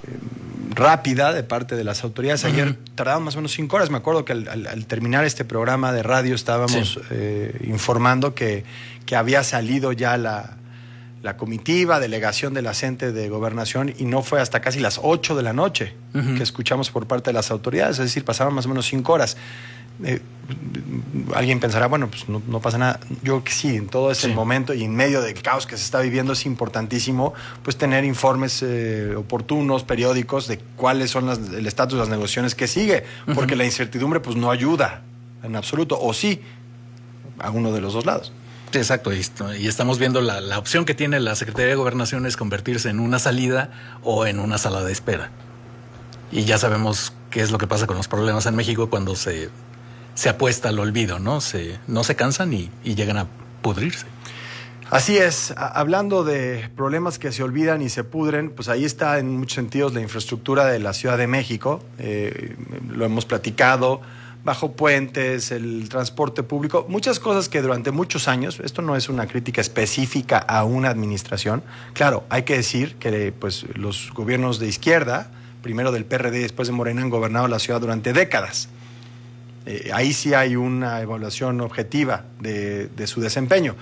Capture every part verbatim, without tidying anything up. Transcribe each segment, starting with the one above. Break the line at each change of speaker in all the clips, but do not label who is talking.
rápida de parte de las autoridades. Ayer uh-huh. tardaron más o menos cinco horas. Me acuerdo que al, al, al terminar este programa de radio estábamos sí. eh, informando que, que había salido ya la, la comitiva, delegación de la CENTE de Gobernación, y no fue hasta casi las ocho de la noche uh-huh. que escuchamos por parte de las autoridades. Es decir, pasaron más o menos cinco horas. Eh, alguien pensará, bueno, pues no, no pasa nada. Yo creo que sí, en todo ese sí. momento y en medio del caos que se está viviendo es importantísimo pues tener informes eh, oportunos, periódicos de cuáles son las, el estatus de las negociaciones que sigue, porque uh-huh. la incertidumbre pues no ayuda en absoluto, o sí, a uno de los dos lados.
Exacto, y estamos viendo la, la opción que tiene la Secretaría de Gobernación es convertirse en una salida o en una sala de espera. Y ya sabemos qué es lo que pasa con los problemas en México cuando se se apuesta al olvido, ¿no? Se, no se cansan y, y llegan a pudrirse.
Así es. A- hablando de problemas que se olvidan y se pudren, pues ahí está en muchos sentidos la infraestructura de la Ciudad de México. Eh, lo hemos platicado, bajo puentes, el transporte público, muchas cosas que durante muchos años, esto no es una crítica específica a una administración. Claro, hay que decir que pues, los gobiernos de izquierda, primero del P R D y después de Morena, han gobernado la ciudad durante décadas. Eh, ahí sí hay una evaluación objetiva de, de su desempeño.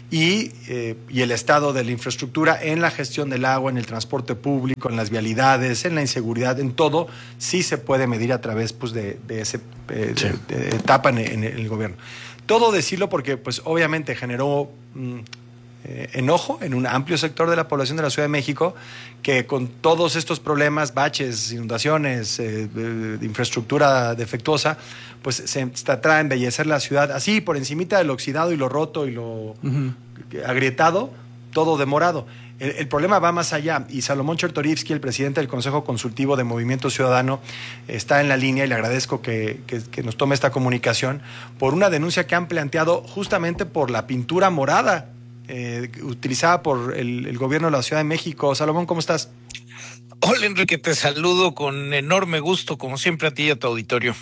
Y, eh, y el estado de la infraestructura en la gestión del agua, en el transporte público, en las vialidades, en la inseguridad, en todo, sí se puede medir a través pues, de, de esa eh, sí. de, de etapa en, en el gobierno. Todo decirlo porque pues, obviamente generó mm, eh, enojo en un amplio sector de la población de la Ciudad de México, que con todos estos problemas, baches, inundaciones, eh, de, de infraestructura defectuosa, pues se trata de embellecer la ciudad así, por encimita de lo oxidado y lo roto y lo uh-huh. agrietado, todo demorado. El, el problema va más allá, y Salomón Chertorivsky, el presidente del Consejo Consultivo de Movimiento Ciudadano, está en la línea y le agradezco que, que, que nos tome esta comunicación por una denuncia que han planteado justamente por la pintura morada eh, utilizada por el, el gobierno de la Ciudad de México. Salomón, ¿cómo estás?
Hola, Enrique, te saludo con enorme gusto, como siempre, a ti y a tu auditorio.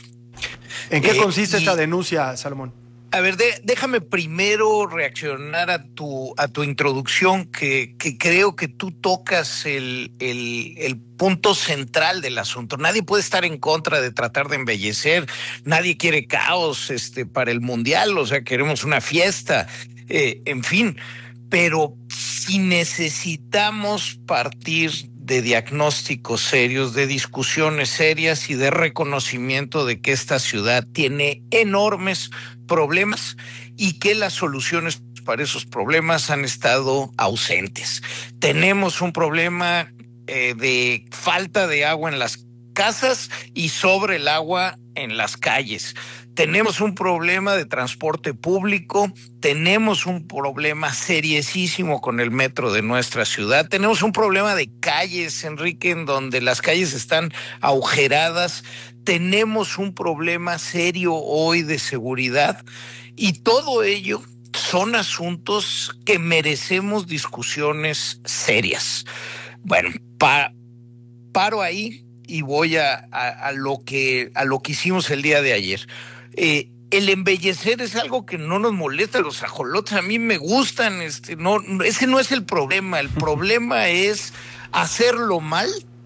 ¿En qué
eh,
consiste
y,
esta denuncia, Salomón?
A ver, de, déjame primero reaccionar a tu, a tu introducción, que, que creo que tú tocas el, el, el punto central del asunto. Nadie puede estar en contra de tratar de embellecer, nadie quiere caos este, para el Mundial, o sea, queremos una fiesta, eh, en fin, pero si necesitamos partir de diagnósticos serios, de discusiones serias y de reconocimiento de que esta ciudad tiene enormes problemas y que las soluciones para esos problemas han estado ausentes. Tenemos un problema eh, de falta de agua en las casas y sobre el agua en las calles. Tenemos un problema de transporte público, tenemos un problema seriosísimo con el metro de nuestra ciudad, tenemos un problema de calles, Enrique, en donde las calles están agujeradas, tenemos un problema serio hoy de seguridad y todo ello son asuntos que merecemos discusiones serias. Bueno, pa, paro ahí y voy a, a, a, lo que, a lo que hicimos el día de ayer. Eh, el embellecer es algo que no nos molesta, los ajolotes a mí me gustan, este, no, ese no es el problema, el problema es hacerlo mal,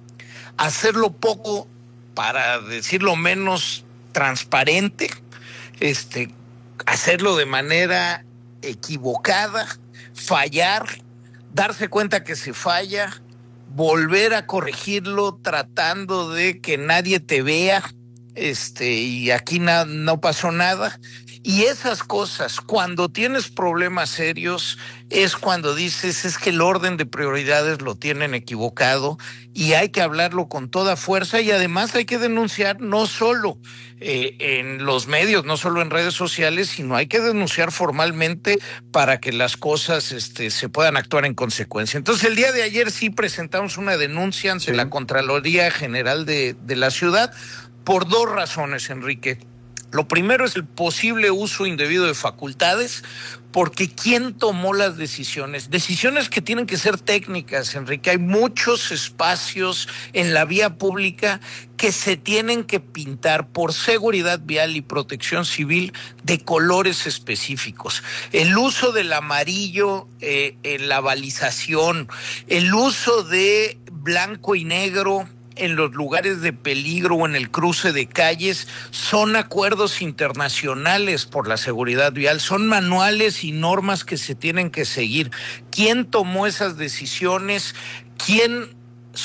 hacerlo poco, para decirlo menos, transparente, este, hacerlo de manera equivocada, fallar, darse cuenta que se falla, volver a corregirlo tratando de que nadie te vea, este, y aquí na, no pasó nada. Y esas cosas, cuando tienes problemas serios, es cuando dices, es que el orden de prioridades lo tienen equivocado y hay que hablarlo con toda fuerza y además hay que denunciar no solo eh, en los medios, no solo en redes sociales, sino hay que denunciar formalmente para que las cosas este, se puedan actuar en consecuencia. Entonces, el día de ayer sí presentamos una denuncia ante sí. la Contraloría General de, de la ciudad por dos razones, Enrique. Lo primero es el posible uso indebido de facultades, porque ¿quién tomó las decisiones? Decisiones que tienen que ser técnicas, Enrique. Hay muchos espacios en la vía pública que se tienen que pintar por seguridad vial y protección civil de colores específicos. El uso del amarillo eh, en la balización, el uso de blanco y negro en los lugares de peligro o en el cruce de calles, son acuerdos internacionales por la seguridad vial, son manuales y normas que se tienen que seguir. ¿Quién tomó esas decisiones? ¿Quién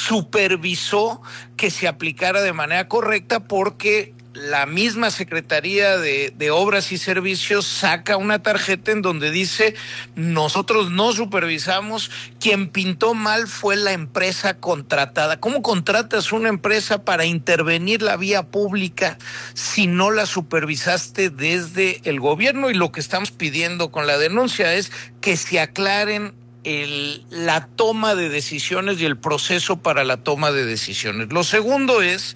supervisó que se aplicara de manera correcta? Porque la misma Secretaría de, de Obras y Servicios saca una tarjeta en donde dice: nosotros no supervisamos, quien pintó mal fue la empresa contratada. ¿Cómo contratas una empresa para intervenir la vía pública si no la supervisaste desde el gobierno? Y lo que estamos pidiendo con la denuncia es que se aclaren El, la toma de decisiones y el proceso para la toma de decisiones. Lo segundo es,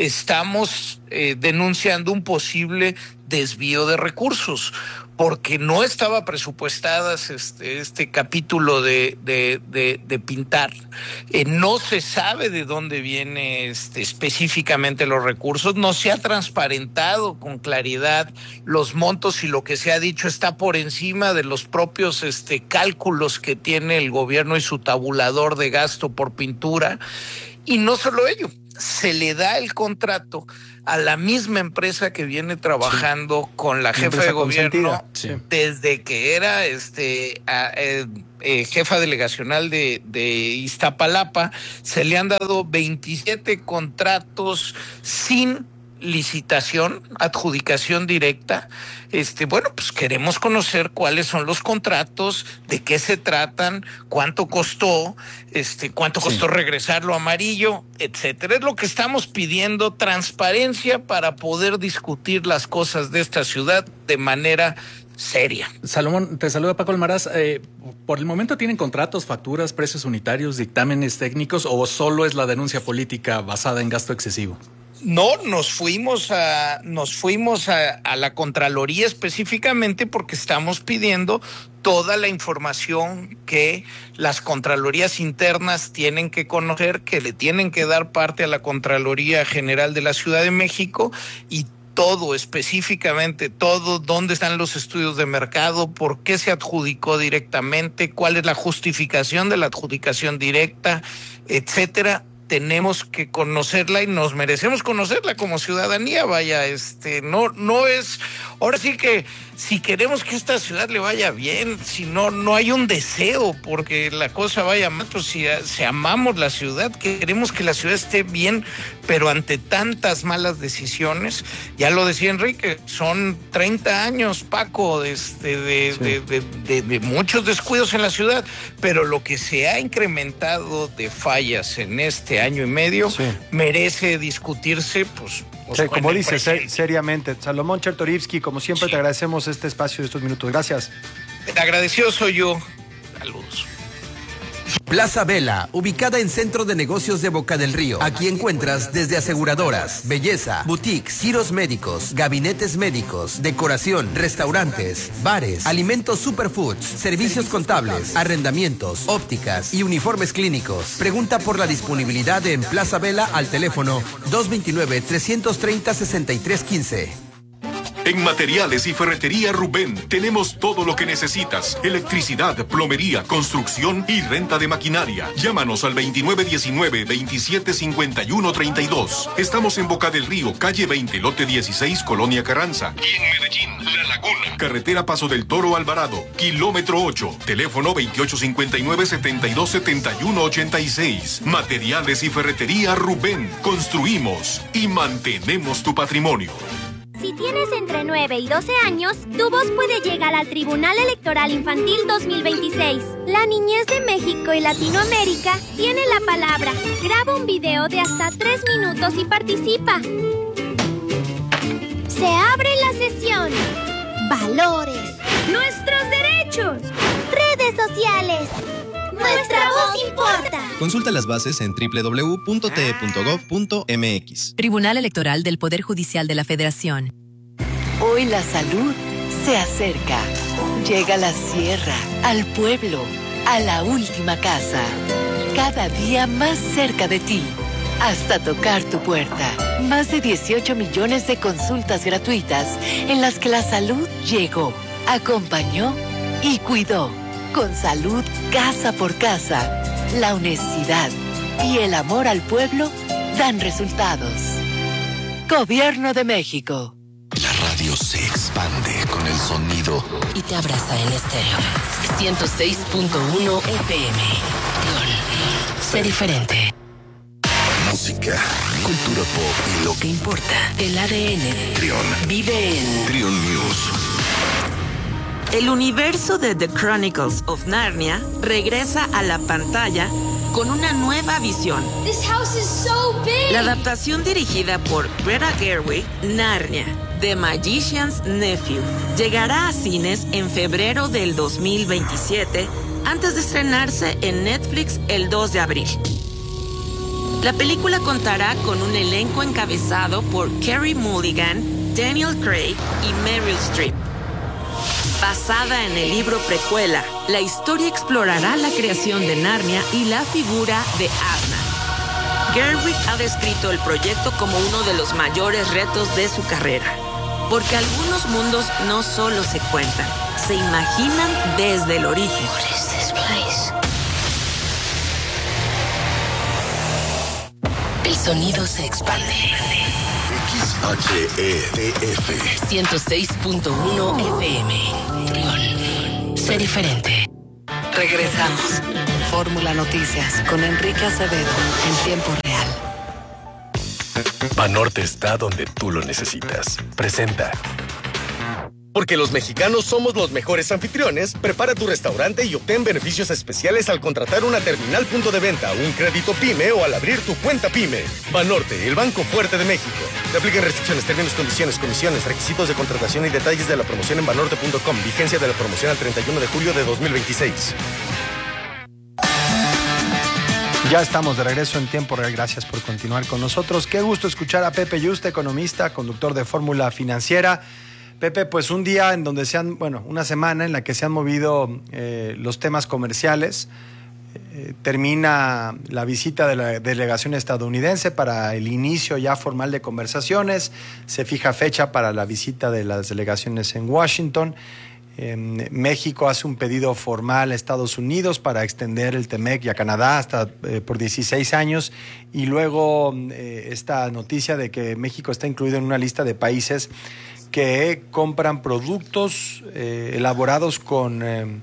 estamos eh, denunciando un posible desvío de recursos, porque no estaba presupuestadas este, este capítulo de, de, de, de pintar. Eh, no se sabe de dónde viene este, específicamente los recursos, no se ha transparentado con claridad los montos y lo que se ha dicho está por encima de los propios este, cálculos que tiene el gobierno y su tabulador de gasto por pintura. Y no solo ello, se le da el contrato a la misma empresa que viene trabajando sí. con la jefa de gobierno sí. desde que era este a, eh, eh, jefa delegacional de, de Iztapalapa. Se le han dado veintisiete contratos sin licitación, adjudicación directa. Este, bueno, pues queremos conocer cuáles son los contratos, de qué se tratan, cuánto costó, este, cuánto sí. costó regresarlo amarillo, etcétera. Es lo que estamos pidiendo, transparencia para poder discutir las cosas de esta ciudad de manera seria.
Salomón, te saluda Paco Almaraz. Eh, ¿Por el momento tienen contratos, facturas, precios unitarios, dictámenes técnicos o solo es la denuncia política basada en gasto excesivo?
No, nos fuimos a nos fuimos a, a la Contraloría específicamente porque estamos pidiendo toda la información que las Contralorías internas tienen que conocer, que le tienen que dar parte a la Contraloría General de la Ciudad de México, y todo, específicamente todo, dónde están los estudios de mercado, por qué se adjudicó directamente, cuál es la justificación de la adjudicación directa, etcétera. Tenemos que conocerla y nos merecemos conocerla como ciudadanía. Vaya, este, no, no es, ahora sí que si queremos que esta ciudad le vaya bien, si no, no hay un deseo porque la cosa vaya mal, pues si, si amamos la ciudad, queremos que la ciudad esté bien, pero ante tantas malas decisiones, ya lo decía Enrique, son treinta años, Paco, este, de, sí. de, de, de, de muchos descuidos en la ciudad, pero lo que se ha incrementado de fallas en este año y medio sí. merece discutirse, pues,
sí, como dices, ser, seriamente. Salomón Chertorivsky, como siempre, sí. te agradecemos este espacio y estos minutos. Gracias.
El agradecido soy yo. Saludos.
Plaza Vela, ubicada en Centro de Negocios de Boca del Río. Aquí encuentras desde aseguradoras, belleza, boutiques, giros médicos, gabinetes médicos, decoración, restaurantes, bares, alimentos superfoods, servicios contables, arrendamientos, ópticas y uniformes clínicos. Pregunta por la disponibilidad en Plaza Vela al teléfono dos dos nueve, tres tres cero, seis tres uno cinco.
En Materiales y Ferretería Rubén tenemos todo lo que necesitas: electricidad, plomería, construcción y renta de maquinaria. Llámanos al veintinueve diecinueve, veintisiete cincuenta y uno treinta y dos. Estamos en Boca del Río, calle veinte, lote dieciséis, Colonia Carranza. Y en Medellín, La Laguna, carretera Paso del Toro Alvarado, kilómetro ocho. Teléfono veintiocho cincuenta y nueve, setenta y dos setenta y uno ochenta y seis. Materiales y Ferretería Rubén. Construimos y mantenemos tu patrimonio.
Si tienes entre nueve y doce años, tu voz puede llegar al Tribunal Electoral Infantil dos mil veintiséis. La niñez de México y Latinoamérica tiene la palabra. Graba un video de hasta tres minutos y participa. Se abre la sesión. Valores. Nuestros derechos. Redes sociales. Nuestra voz importa.
Consulta las bases en doble u doble u doble u punto t e punto gov punto m x.
Tribunal Electoral del Poder Judicial de la Federación.
Hoy la salud se acerca. Llega a la sierra, al pueblo, a la última casa. Cada día más cerca de ti, hasta tocar tu puerta. Más de dieciocho millones de consultas gratuitas en las que la salud llegó, acompañó y cuidó. Con salud casa por casa, la honestidad y el amor al pueblo dan resultados. Gobierno de México.
La radio se expande con el sonido
y te abraza en estéreo. ciento seis punto uno F M. Trión. Sé diferente.
Música, cultura pop y lo que importa.
El A D N.
Trión.
Vive en
Trión News.
El universo de The Chronicles of Narnia regresa a la pantalla con una nueva visión.
This house is so big.
La adaptación dirigida por Greta Gerwig, Narnia, The Magician's Nephew, llegará a cines en febrero del dos mil veintisiete, antes de estrenarse en Netflix el dos de abril. La película contará con un elenco encabezado por Carey Mulligan, Daniel Craig y Meryl Streep. Basada en el libro precuela, la historia explorará la creación de Narnia y la figura de Aslan. Gerwig ha descrito el proyecto como uno de los mayores retos de su carrera, porque algunos mundos no solo se cuentan, se imaginan desde el origen.
What is this place? El sonido se expande.
X H E T F.
ciento seis punto uno F M. Trión. Sé diferente.
Regresamos. Fórmula Noticias con Enrique Acevedo en tiempo real.
Banorte está donde tú lo necesitas. Presenta. Porque los mexicanos somos los mejores anfitriones, prepara tu restaurante y obtén beneficios especiales al contratar una terminal punto de venta, un crédito PYME o al abrir tu cuenta PYME. Banorte, el banco fuerte de México. Te aplican restricciones, términos, condiciones, comisiones, requisitos de contratación y detalles de la promoción en banorte punto com. Vigencia de la promoción al treinta y uno de julio de dos mil veintiséis.
Ya estamos de regreso en tiempo real. Gracias por continuar con nosotros. Qué gusto escuchar a Pepe Yuste, economista, conductor de Fórmula Financiera. Pepe, pues un día en donde se han, bueno, una semana en la que se han movido eh, los temas comerciales. Eh, termina la visita de la delegación estadounidense para el inicio ya formal de conversaciones. Se fija fecha para la visita de las delegaciones en Washington. Eh, México hace un pedido formal a Estados Unidos para extender el TEMEC y a Canadá hasta eh, por dieciséis años. Y luego eh, esta noticia de que México está incluido en una lista de países que compran productos eh, elaborados con eh,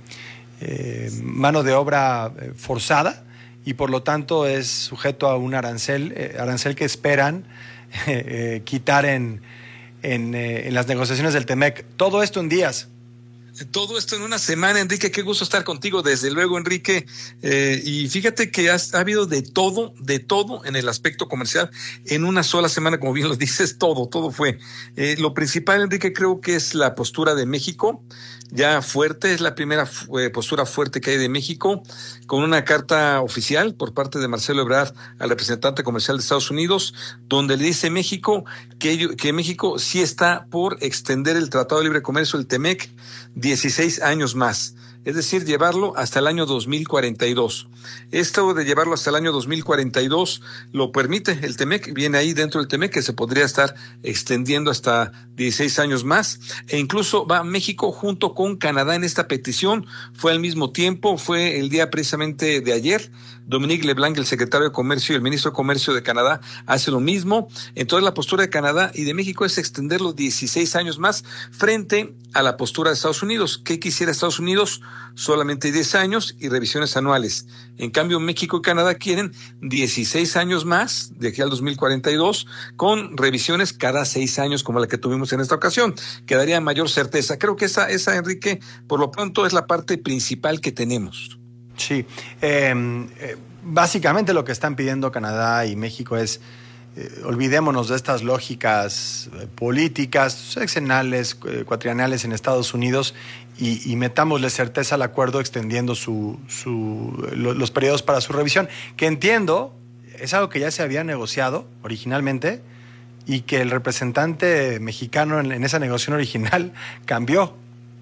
eh, mano de obra eh, forzada y por lo tanto es sujeto a un arancel, eh, arancel que esperan eh, eh, quitar en, en, eh, en las negociaciones del TEMEC. Todo esto en días.
Todo esto en una semana, Enrique. Qué gusto estar contigo, desde luego, Enrique. Eh, y fíjate que has, ha habido de todo, de todo en el aspecto comercial en una sola semana, como bien lo dices, todo, todo fue. Eh, lo principal, Enrique, creo que es la postura de México, ya fuerte, es la primera eh, postura fuerte que hay de México, con una carta oficial por parte de Marcelo Ebrard al representante comercial de Estados Unidos, donde le dice México que, que México sí está por extender el Tratado de Libre Comercio, el TEMEC, dieciséis años más, es decir, llevarlo hasta el año dos mil cuarenta y dos. Esto de llevarlo hasta el año dos mil cuarenta y dos lo permite el TEMEC, viene ahí dentro del TEMEC que se podría estar extendiendo hasta dieciséis años más, e incluso va México junto con Canadá en esta petición. Fue al mismo tiempo, fue el día precisamente de ayer. Dominique LeBlanc, el secretario de Comercio, y el ministro de Comercio de Canadá hace lo mismo. Entonces la postura de Canadá y de México es extender los dieciséis años más frente a la postura de Estados Unidos. ¿Qué quisiera Estados Unidos? Solamente diez años y revisiones anuales. En cambio, México y Canadá quieren dieciséis años más, de aquí al dos mil cuarenta y dos, con revisiones cada seis años como la que tuvimos en esta ocasión. Quedaría mayor certeza. Creo que esa, esa Enrique, por lo pronto es la parte principal que tenemos.
Sí, eh, eh, básicamente lo que están pidiendo Canadá y México es eh, olvidémonos de estas lógicas eh, políticas, sexenales, eh, cuatrienales en Estados Unidos y, y metámosle certeza al acuerdo extendiendo su, su, lo, los periodos para su revisión, que entiendo es algo que ya se había negociado originalmente y que el representante mexicano en, en esa negociación original cambió.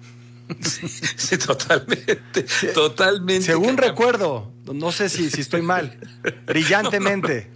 Sí, sí, totalmente, sí, totalmente.
Según recuerdo, no sé si, si estoy mal, brillantemente.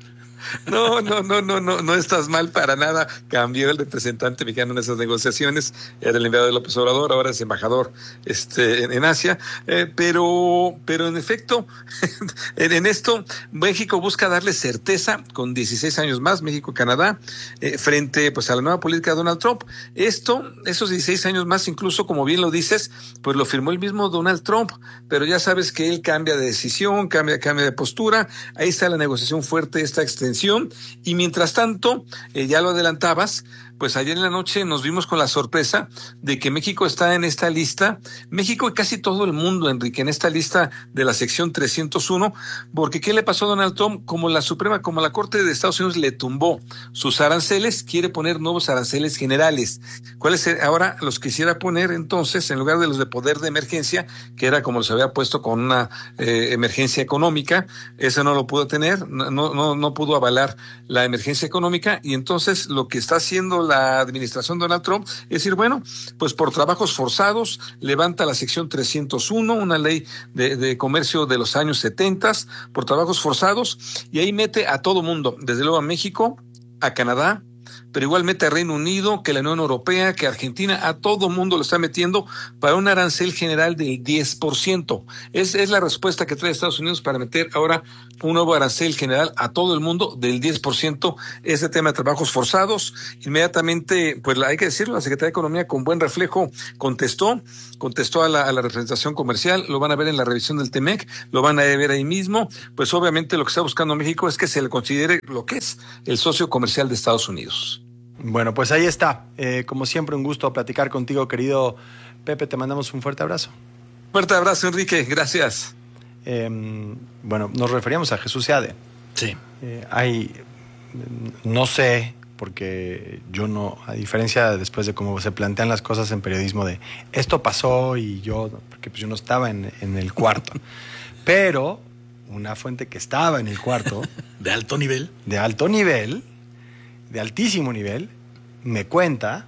No, no, no, no, no, no estás mal para nada. Cambió el representante mexicano en esas negociaciones. Era el enviado de López Obrador, ahora es embajador este, en, en Asia. Eh, pero, pero en efecto, en, en esto, México busca darle certeza con dieciséis años más, México y Canadá, eh, frente pues a la nueva política de Donald Trump. Esto, esos dieciséis años más, incluso como bien lo dices, pues lo firmó el mismo Donald Trump, pero ya sabes que él cambia de decisión, cambia, cambia de postura. Ahí está la negociación fuerte, esta extensión, y mientras tanto, eh, ya lo adelantabas, pues ayer en la noche nos vimos con la sorpresa de que México está en esta lista, México y casi todo el mundo, Enrique, en esta lista de la sección trescientos uno, porque ¿qué le pasó a Donald Trump? Como la Suprema, como la Corte de Estados Unidos le tumbó sus aranceles, quiere poner nuevos aranceles generales. ¿Cuáles ahora los quisiera poner entonces, en lugar de los de poder de emergencia, que era como los había puesto con una eh, emergencia económica? Eso no lo pudo tener, no, no, no pudo avalar la emergencia económica, y entonces lo que está haciendo la administración Donald Trump es decir, bueno, pues por trabajos forzados levanta la sección trescientos uno, una ley de, de comercio de los años setenta, por trabajos forzados, y ahí mete a todo mundo, desde luego a México, a Canadá, pero igualmente a Reino Unido, que la Unión Europea, que Argentina, a todo mundo lo está metiendo para un arancel general del diez por ciento. Es, es la respuesta que trae Estados Unidos para meter ahora un nuevo arancel general a todo el mundo del diez por ciento. Este tema de trabajos forzados, inmediatamente, pues hay que decirlo, la Secretaría de Economía con buen reflejo contestó, contestó a la, a la representación comercial, lo van a ver en la revisión del Temec, lo van a ver ahí mismo. Pues obviamente lo que está buscando México es que se le considere lo que es el socio comercial de Estados Unidos.
Bueno, pues ahí está. Eh, como siempre, un gusto platicar contigo, querido Pepe. Te mandamos un fuerte abrazo.
Fuerte abrazo, Enrique. Gracias.
Eh, bueno, nos referíamos a Jesús Seade.
Sí.
Eh, hay, no sé, porque yo no, a diferencia después de cómo se plantean las cosas en periodismo de esto pasó y yo, porque pues yo no estaba en, en el cuarto, pero una fuente que estaba en el cuarto.
De alto nivel.
De alto nivel. de altísimo nivel, me cuenta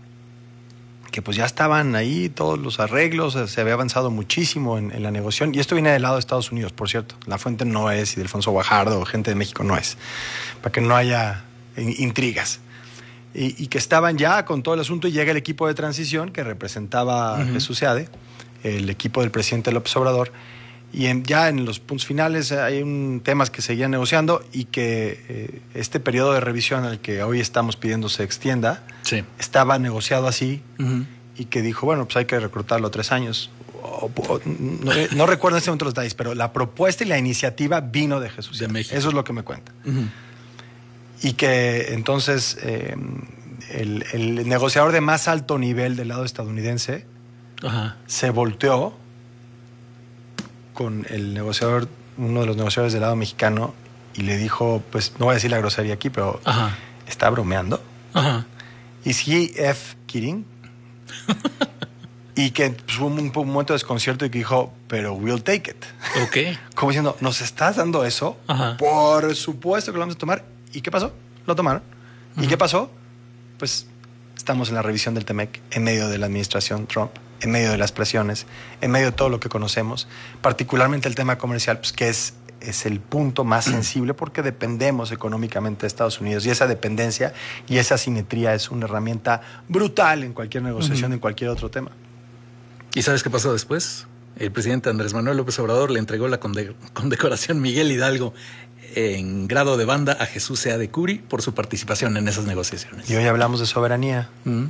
que pues ya estaban ahí todos los arreglos, se había avanzado muchísimo en, en la negociación, y esto viene del lado de Estados Unidos, por cierto. La fuente no es Ildefonso Guajardo o gente de México, no es, para que no haya intrigas. Y, y que estaban ya con todo el asunto, y llega el equipo de transición que representaba uh-huh. a Jesús Seade, el equipo del presidente López Obrador, y en, ya en los puntos finales hay un, temas que seguían negociando, y que eh, este periodo de revisión al que hoy estamos pidiendo se extienda,
sí.
estaba negociado así,
uh-huh.
y que dijo, bueno, pues hay que reclutarlo a tres años. O, o, no, no recuerdo en este momento los detalles, pero la propuesta y la iniciativa vino de Jesús.
De México.
Eso es lo que me cuenta.
Uh-huh.
Y que entonces eh, el, el negociador de más alto nivel del lado estadounidense
uh-huh.
se volteó con el negociador, uno de los negociadores del lado mexicano, y le dijo, pues no voy a decir la grosería aquí, pero
uh-huh.
¿está bromeando?
Uh-huh.
¿Is he F kidding? Y que pues, hubo un, un momento de desconcierto y que dijo, pero we'll take it.
Ok.
Como diciendo, ¿nos estás dando eso?
Uh-huh.
Por supuesto que lo vamos a tomar. ¿Y qué pasó? Lo tomaron. Uh-huh. ¿Y qué pasó? Pues estamos en la revisión del Temec, en medio de la administración Trump, en medio de las presiones, en medio de todo lo que conocemos, particularmente el tema comercial, pues que es, es el punto más sensible, porque dependemos económicamente de Estados Unidos, y esa dependencia y esa asimetría es una herramienta brutal en cualquier negociación, uh-huh. en cualquier otro tema.
¿Y sabes qué pasó después? El presidente Andrés Manuel López Obrador le entregó la conde- condecoración Miguel Hidalgo en grado de banda a Jesús Seade Curi por su participación en esas negociaciones.
Y hoy hablamos de soberanía.
Mm.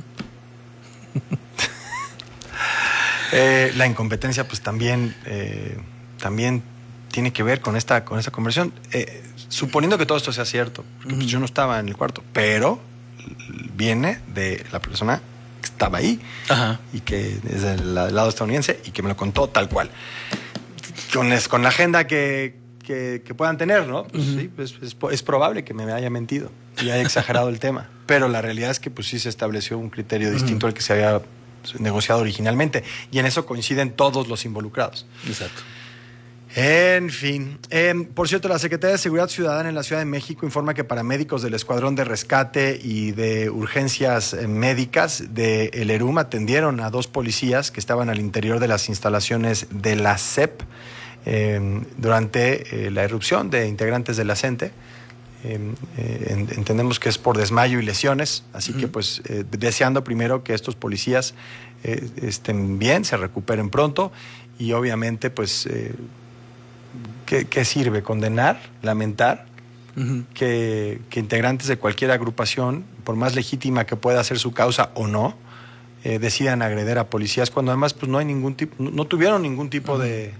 eh, la incompetencia pues también, eh, también tiene que ver con esta, con esta conversión. Eh, suponiendo que todo esto sea cierto, porque pues, yo no estaba en el cuarto, pero viene de la persona que estaba ahí,
ajá.
y que es del lado estadounidense, y que me lo contó tal cual. Con, es, con la agenda que... Que, que puedan tener, ¿no? Pues uh-huh. sí, pues, es, es probable que me haya mentido y haya exagerado el tema, pero la realidad es que pues sí se estableció un criterio uh-huh. distinto al que se había negociado originalmente, y en eso coinciden todos los involucrados.
Exacto.
En fin, eh, por cierto, la Secretaría de Seguridad Ciudadana en la Ciudad de México informa que paramédicos del Escuadrón de Rescate y de Urgencias Médicas de El Erum atendieron a dos policías que estaban al interior de las instalaciones de la S E P Eh, durante eh, la irrupción de integrantes de la CENTE, Eh, eh, entendemos que es por desmayo y lesiones, así uh-huh. que pues eh, deseando primero que estos policías eh, estén bien, se recuperen pronto y obviamente pues eh, ¿qué, qué sirve? Condenar, lamentar uh-huh. que, que integrantes de cualquier agrupación, por más legítima que pueda ser su causa o no, eh, decidan agredir a policías cuando además pues no hay ningún tipo, no, no tuvieron ningún tipo uh-huh. de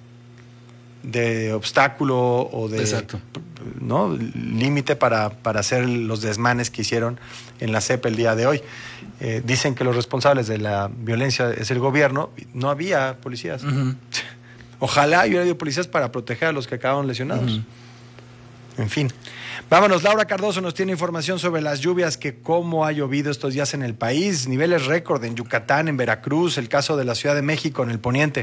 de obstáculo o de Exacto. ¿no? límite para, para hacer los desmanes que hicieron en la C E P el día de hoy. Eh, dicen que los responsables de la violencia es el gobierno, no había policías. Uh-huh. Ojalá hubiera habido policías para proteger a los que acabaron lesionados. Uh-huh. En fin. Vámonos, Laura Cardoso nos tiene información sobre las lluvias, que cómo ha llovido estos días en el país, niveles récord en Yucatán, en Veracruz, el caso de la Ciudad de México, en el poniente.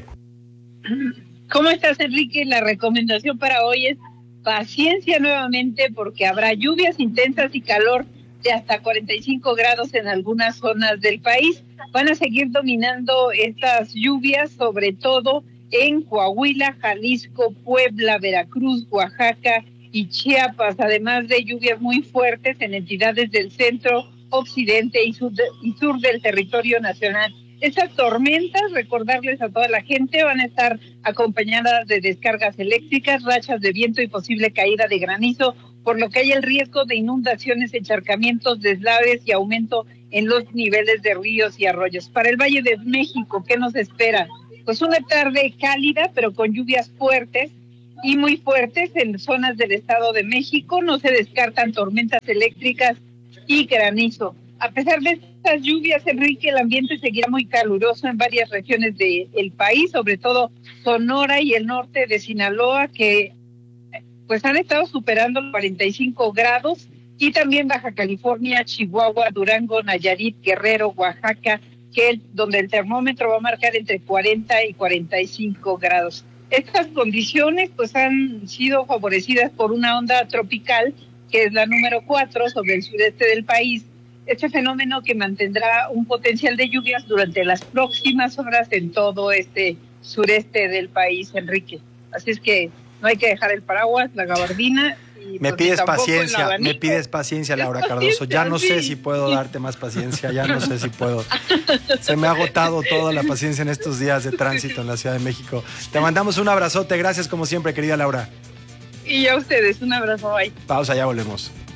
¿Cómo estás, Enrique? La recomendación para hoy es paciencia nuevamente, porque habrá lluvias intensas y calor de hasta cuarenta y cinco grados en algunas zonas del país. Van a seguir dominando estas lluvias, sobre todo en Coahuila, Jalisco, Puebla, Veracruz, Oaxaca y Chiapas, además de lluvias muy fuertes en entidades del centro, occidente y sur, de, y sur del territorio nacional. Estas tormentas, recordarles a toda la gente, van a estar acompañadas de descargas eléctricas, rachas de viento y posible caída de granizo, por lo que hay el riesgo de inundaciones, encharcamientos, deslaves y aumento en los niveles de ríos y arroyos. Para el Valle de México, ¿qué nos espera? Pues una tarde cálida, pero con lluvias fuertes y muy fuertes en zonas del Estado de México. No se descartan tormentas eléctricas y granizo. A pesar de estas lluvias, Enrique, el ambiente seguirá muy caluroso en varias regiones del país, sobre todo Sonora y el norte de Sinaloa, que pues han estado superando los cuarenta y cinco grados, y también Baja California, Chihuahua, Durango, Nayarit, Guerrero, Oaxaca, que el, donde el termómetro va a marcar entre cuarenta y cuarenta y cinco grados. Estas condiciones pues han sido favorecidas por una onda tropical, que es la número cuatro sobre el sureste del país. Este fenómeno que mantendrá un potencial de lluvias durante las próximas horas en todo este sureste del país, Enrique. Así es que no hay que dejar el paraguas, la gabardina. Y
me pides paciencia, me pides paciencia, Laura Cardoso. Ya no sé si puedo darte más paciencia, ya no sé si puedo. Se me ha agotado toda la paciencia en estos días de tránsito en la Ciudad de México. Te mandamos un abrazote, gracias como siempre, querida Laura.
Y a ustedes, un abrazo, bye.
Pausa, ya volvemos.